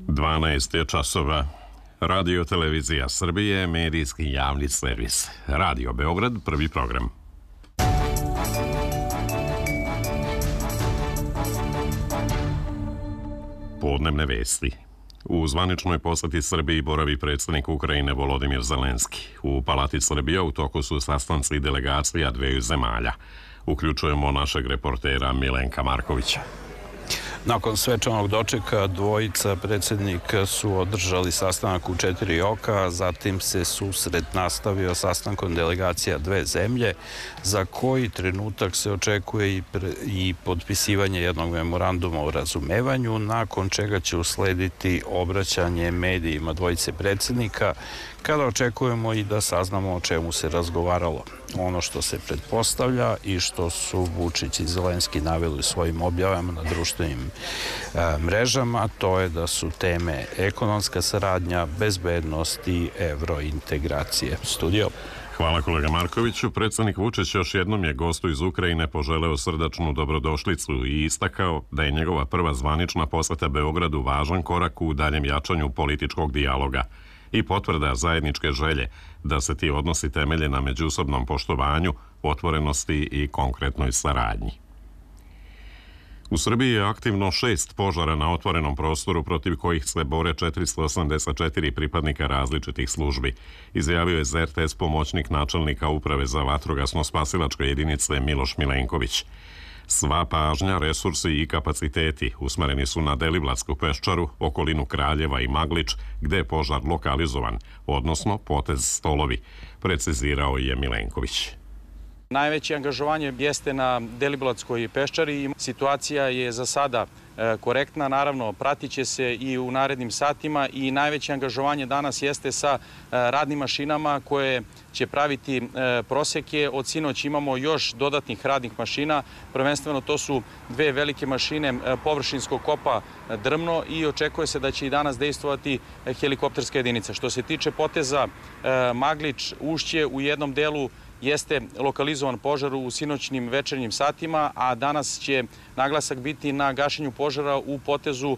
12 je časova. Radio Televizija Srbije, medijski javni servis. Radio Beograd, prvi program. Podnevne vesti. U zvaničnoj poseti Srbiji boravi predsjednik Ukrajine Volodimir Zelenski. U Palati Srbije u toku su sastanci delegacija dveju zemalja. Uključujemo našeg reportera Milenka Markovića. Nakon svečanog dočeka dvojica predsjednika su održali sastanak u 4 oka, zatim se susret nastavio sastankom delegacija dve zemlje, za koji trenutak se očekuje i potpisivanje jednog memoranduma o razumevanju, nakon čega će uslediti obraćanje medijima dvojice predsjednika, kada očekujemo i da saznamo o čemu se razgovaralo. Ono što se pretpostavlja i što su Vučić i Zelenski naveli u svojim objavama na društvenim mrežama, to je da su teme ekonomska saradnja, bezbednost i evrointegracije. Studio. Hvala kolega Markoviću. Predsjednik Vučić još jednom je gostu iz Ukrajine poželeo srdačnu dobrodošlicu i istakao da je njegova prva zvanična poseta Beogradu važan korak u daljem jačanju političkog dijaloga i potvrda zajedničke želje da se ti odnosi temelje na međusobnom poštovanju, otvorenosti i konkretnoj saradnji. U Srbiji je aktivno 6 požara na otvorenom prostoru protiv kojih se bore 484 pripadnika različitih službi, izjavio je za RTS pomoćnik načelnika Uprave za vatrogasno-spasilačke jedinice Miloš Milenković. Sva pažnja, resursi i kapaciteti usmereni su na Deliblatsku peščaru, okolinu Kraljeva i Maglič, gde je požar lokalizovan, odnosno potez Stolovi, precizirao je Milenković. Najveće angažovanje jeste na Deliblatskoj peščari i situacija je za sada korektna. Naravno, pratit će se i u narednim satima i najveće angažovanje danas jeste sa radnim mašinama koje će praviti proseke. Od sinoć imamo još dodatnih radnih mašina. Prvenstveno to su dve velike mašine površinskog kopa Drmno i očekuje se da će i danas dejstvovati helikopterska jedinica. Što se tiče poteza Maglič, Ušće, u jednom delu jeste lokalizovan požar u sinoćnim večernjim satima, a danas će naglasak biti na gašenju požara u potezu